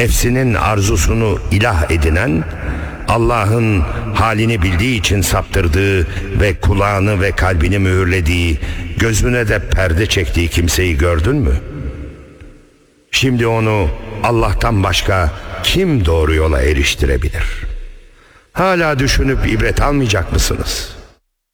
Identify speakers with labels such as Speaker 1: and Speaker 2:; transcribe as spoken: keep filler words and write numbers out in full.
Speaker 1: nefsinin arzusunu ilah edinen, Allah'ın halini bildiği için saptırdığı ve kulağını ve kalbini mühürlediği, gözüne de perde çektiği kimseyi gördün mü? Şimdi onu Allah'tan başka kim doğru yola eriştirebilir? Hala düşünüp ibret almayacak mısınız?